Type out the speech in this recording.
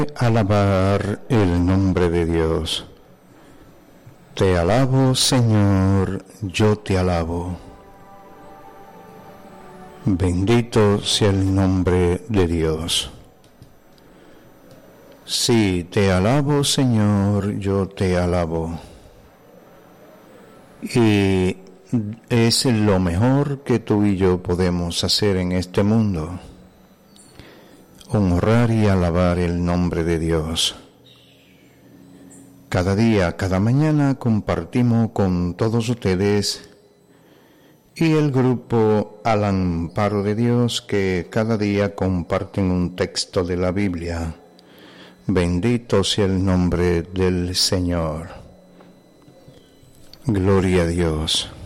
Alabar el nombre de Dios. Te alabo, Señor, yo te alabo. Bendito sea el nombre de Dios. Sí, te alabo, Señor, yo te alabo. Y es lo mejor que tú y yo podemos hacer en este mundo. Honrar y alabar el nombre de Dios. Cada día, cada mañana compartimos con todos ustedes y el grupo Al Amparo de Dios, que cada día comparten un texto de la Biblia. Bendito sea el nombre del Señor. Gloria a Dios.